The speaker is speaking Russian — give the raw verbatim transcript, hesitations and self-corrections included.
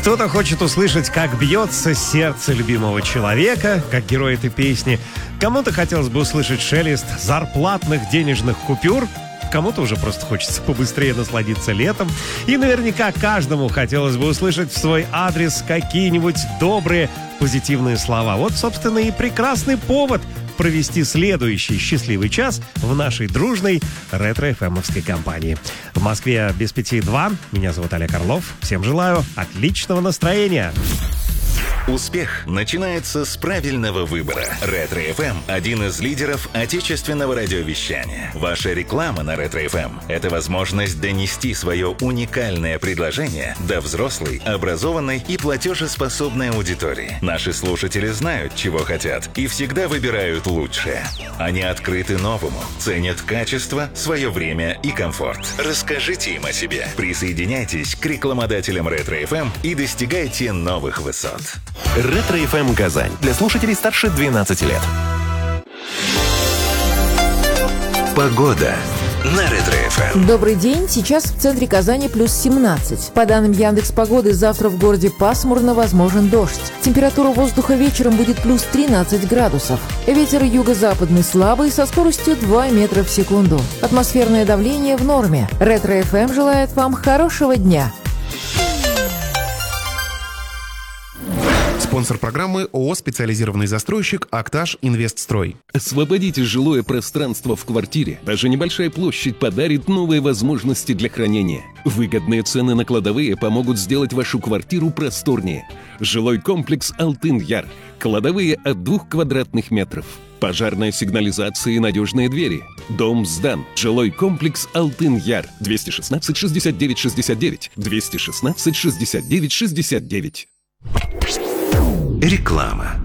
Кто-то хочет услышать, как бьется сердце любимого человека, как герой этой песни. Кому-то хотелось бы услышать шелест зарплатных денежных купюр. Кому-то уже просто хочется побыстрее насладиться летом. И наверняка каждому хотелось бы услышать в свой адрес какие-нибудь добрые, позитивные слова. Вот, собственно, и прекрасный повод провести следующий счастливый час в нашей дружной ретро-эфэмовской компании. В Москве без пяти два. Меня зовут Олег Орлов. Всем желаю отличного настроения. Успех начинается с правильного выбора. Ретро-эф эм – один из лидеров отечественного радиовещания. Ваша реклама на Ретро-эф эм – это возможность донести свое уникальное предложение до взрослой, образованной и платежеспособной аудитории. Наши слушатели знают, чего хотят, и всегда выбирают лучшее. Они открыты новому, ценят качество, свое время и комфорт. Расскажите им о себе. Присоединяйтесь к рекламодателям Ретро-эф эм и достигайте новых высот. Ретро-эф эм Казань. Для слушателей старше двенадцати лет. Погода на Ретро-эф эм. Добрый день. Сейчас в центре Казани плюс семнадцать. По данным Яндекс.Погоды, завтра в городе пасмурно, возможен дождь. Температура воздуха вечером будет плюс тринадцать градусов. Ветер юго-западный слабый со скоростью два метра в секунду. Атмосферное давление в норме. Ретро-эф эм желает вам хорошего дня. Спонсор программы ООО «Специализированный застройщик Актаж Инвестстрой». Освободите жилое пространство в квартире. Даже небольшая площадь подарит новые возможности для хранения. Выгодные цены на кладовые помогут сделать вашу квартиру просторнее. Жилой комплекс «Алтын-Яр». Кладовые от двух квадратных метров. Пожарная сигнализация и надежные двери. Дом сдан. Жилой комплекс «Алтын-Яр». двести шестнадцать шестьдесят девять шестьдесят девять. двести шестнадцать шестьдесят девять шестьдесят девять. Реклама.